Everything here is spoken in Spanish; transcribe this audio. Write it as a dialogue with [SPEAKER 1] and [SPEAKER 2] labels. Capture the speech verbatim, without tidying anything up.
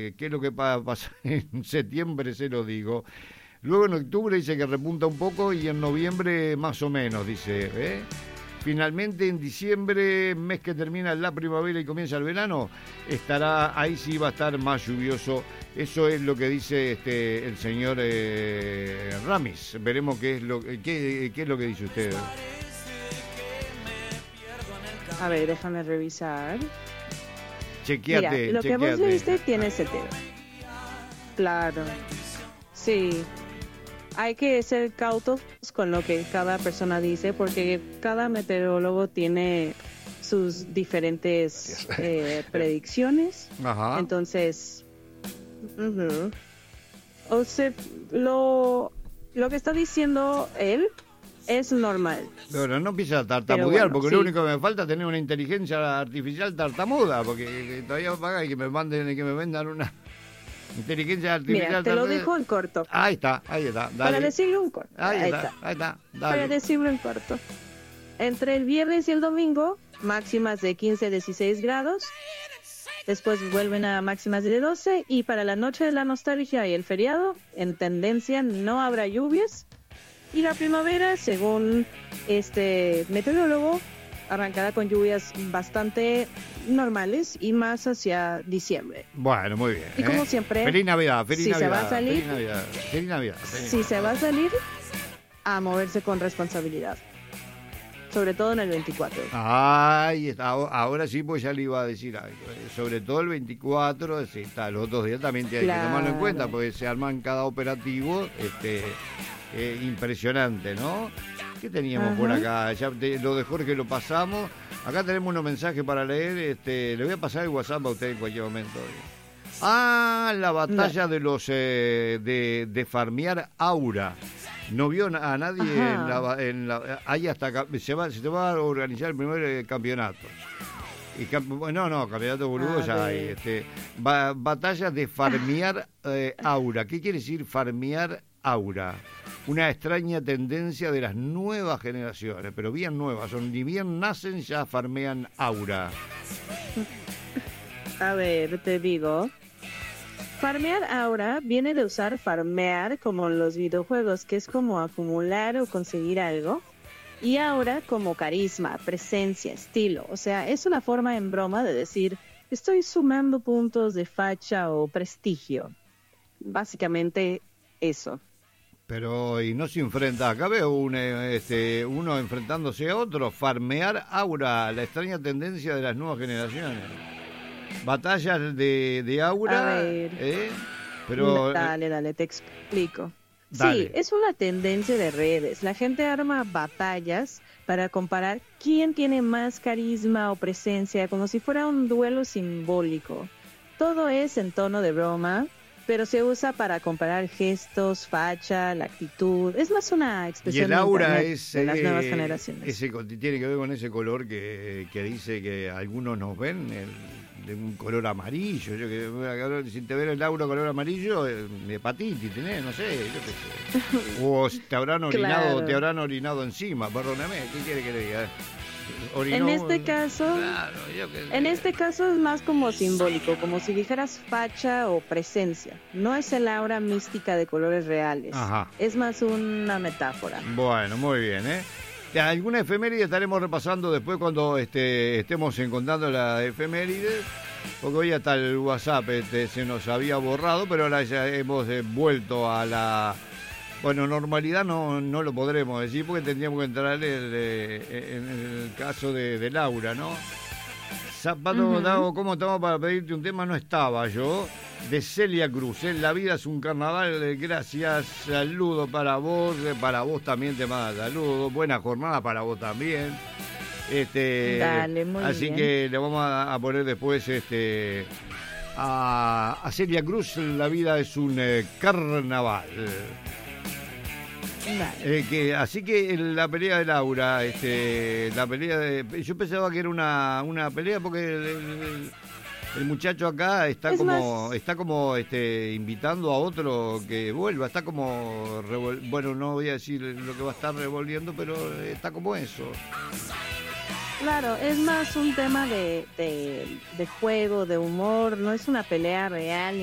[SPEAKER 1] eh, qué es lo que va a pasar en septiembre, se lo digo. Luego en octubre dice que repunta un poco y en noviembre más o menos, dice. ¿eh? Finalmente en diciembre, mes que termina la primavera y comienza el verano, estará, ahí sí va a estar más lluvioso. Eso es lo que dice este el señor eh, Ramis. Veremos qué es lo qué, qué es lo que dice usted.
[SPEAKER 2] A ver, déjame revisar.
[SPEAKER 1] Chequeate,
[SPEAKER 2] Mira, lo
[SPEAKER 1] chequeate.
[SPEAKER 2] que vos leíste tiene sentido. Claro. Sí. Hay que ser cautos con lo que cada persona dice porque cada meteorólogo tiene sus diferentes eh, predicciones.
[SPEAKER 1] Ajá.
[SPEAKER 2] Entonces, uh-huh. o sea, lo, lo que está diciendo él es normal.
[SPEAKER 1] Pero no empieza a tartamudear,
[SPEAKER 2] bueno,
[SPEAKER 1] porque
[SPEAKER 2] sí.
[SPEAKER 1] lo único que me falta es tener una inteligencia artificial tartamuda, porque todavía paga y que me manden, que me vendan una inteligencia artificial.
[SPEAKER 2] Mira, te lo
[SPEAKER 1] tartamuda.
[SPEAKER 2] dejo en corto.
[SPEAKER 1] Ahí está, ahí está. Dale.
[SPEAKER 2] Para decirlo en corto.
[SPEAKER 1] Ahí,
[SPEAKER 2] Ahí
[SPEAKER 1] está,
[SPEAKER 2] está.
[SPEAKER 1] ahí está. Dale.
[SPEAKER 2] Para decirlo en corto. Entre el viernes y el domingo, máximas de quince a dieciséis grados. Después vuelven a máximas de doce. Y para la noche de la nostalgia y el feriado, en tendencia no habrá lluvias. Y la primavera, según este meteorólogo, arrancará con lluvias bastante normales y más hacia diciembre.
[SPEAKER 1] Bueno, muy bien.
[SPEAKER 2] Y
[SPEAKER 1] ¿eh?
[SPEAKER 2] como siempre,
[SPEAKER 1] Feliz Navidad, feliz
[SPEAKER 2] si
[SPEAKER 1] Navidad.
[SPEAKER 2] se va a salir,
[SPEAKER 1] feliz Navidad, feliz Navidad. Feliz
[SPEAKER 2] si
[SPEAKER 1] Navidad.
[SPEAKER 2] se va a salir, a moverse con responsabilidad. Sobre todo en el veinticuatro.
[SPEAKER 1] Ay, está, ahora sí, pues ya le iba a decir algo. eh, Sobre todo el veinticuatro, sí, está, los otros días también tiene
[SPEAKER 2] Claro.
[SPEAKER 1] que tomarlo en cuenta, porque se arman cada operativo este, eh, impresionante, ¿no? ¿Qué teníamos
[SPEAKER 2] Ajá.
[SPEAKER 1] por acá? Ya te- lo de Jorge lo pasamos. Acá tenemos unos mensajes para leer. Este, le voy a pasar el WhatsApp a usted en cualquier momento. Ah, la batalla
[SPEAKER 2] No.
[SPEAKER 1] de los eh, de, de farmear Aura. No vio a nadie
[SPEAKER 2] Ajá.
[SPEAKER 1] en la, en la ahí hasta acá, se va se va a organizar el primer eh, campeonato. Y camp- bueno, no, campeonato boludo
[SPEAKER 2] A
[SPEAKER 1] ya hay.
[SPEAKER 2] ver.
[SPEAKER 1] Este, ba- batalla de farmear eh, Aura. ¿Qué quiere decir farmear Aura? Una extraña tendencia de las nuevas generaciones, pero bien nuevas, son ni bien nacen ya farmean Aura.
[SPEAKER 2] A ver, te digo. Farmear ahora viene de usar farmear como en los videojuegos, que es como acumular o conseguir algo. Y ahora como carisma, presencia, estilo. O sea, es una forma en broma de decir, estoy sumando puntos de facha o prestigio. Básicamente eso.
[SPEAKER 1] Pero y no se enfrenta, acá veo un, eh, este, uno enfrentándose a otro, farmear Aura, la extraña tendencia de las nuevas generaciones. Batallas de, de Aura,
[SPEAKER 2] A ver.
[SPEAKER 1] ¿eh? Pero eh,
[SPEAKER 2] Dale, dale, te explico.
[SPEAKER 1] Dale.
[SPEAKER 2] Sí, es una tendencia de redes. La gente arma batallas para comparar quién tiene más carisma o presencia, como si fuera un duelo simbólico. Todo es en tono de broma, pero se usa para comparar gestos, facha, la actitud. Es más una
[SPEAKER 1] y
[SPEAKER 2] expresión
[SPEAKER 1] el
[SPEAKER 2] de
[SPEAKER 1] Aura
[SPEAKER 2] internet
[SPEAKER 1] es,
[SPEAKER 2] de las
[SPEAKER 1] eh,
[SPEAKER 2] nuevas generaciones.
[SPEAKER 1] ese, co- tiene que ver con ese color que, que dice que algunos nos ven, el, de un color amarillo. Yo que si te ven el Aura color amarillo, eh, hepatitis tenés, no sé, yo qué sé. O te habrán orinado,
[SPEAKER 2] Claro.
[SPEAKER 1] te habrán orinado encima, perdóname, ¿qué quiere que le diga? Orinó-
[SPEAKER 2] En este caso,
[SPEAKER 1] Claro, yo qué sé.
[SPEAKER 2] En este caso es más como simbólico, como si dijeras facha o presencia. No es el aura mística de colores reales.
[SPEAKER 1] Ajá.
[SPEAKER 2] Es más una metáfora.
[SPEAKER 1] Bueno, muy bien, ¿eh? Alguna efeméride estaremos repasando después cuando este, estemos encontrando la efeméride, porque hoy hasta el WhatsApp este, se nos había borrado, pero ahora ya hemos eh, vuelto a la... Bueno, normalidad no, no lo podremos decir porque tendríamos que entrar el, eh, en el caso de, de Laura, ¿no? Zapato,
[SPEAKER 2] Ujú.
[SPEAKER 1] Dago, ¿cómo estamos para pedirte un tema? No estaba yo. De Celia Cruz, ¿eh? La vida es un carnaval, eh, gracias, saludo para vos, eh, para vos también te manda saludos, buena jornada para vos también. Este,
[SPEAKER 2] Dale, muy
[SPEAKER 1] así
[SPEAKER 2] bien.
[SPEAKER 1] que le vamos a, a poner después este a, a Celia Cruz, la vida es un eh, carnaval.
[SPEAKER 2] Dale.
[SPEAKER 1] Eh, que, así que la pelea de Laura, este, la pelea de, yo pensaba que era una, una pelea porque el, el- el muchacho acá está
[SPEAKER 2] Es
[SPEAKER 1] como,
[SPEAKER 2] más-
[SPEAKER 1] está como este, invitando a otro que vuelva, está como, revol- bueno, no voy a decir lo que va a estar revolviendo, pero está como eso.
[SPEAKER 2] Claro, es más un tema de, de, de juego, de humor, no es una pelea real